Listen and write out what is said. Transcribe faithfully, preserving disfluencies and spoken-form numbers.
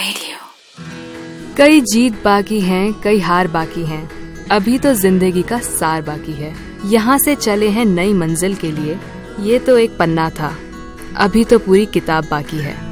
Radio। कई जीत बाकी हैं, कई हार बाकी हैं, अभी तो जिंदगी का सार बाकी है। यहाँ से चले हैं नई मंजिल के लिए, ये तो एक पन्ना था, अभी तो पूरी किताब बाकी है।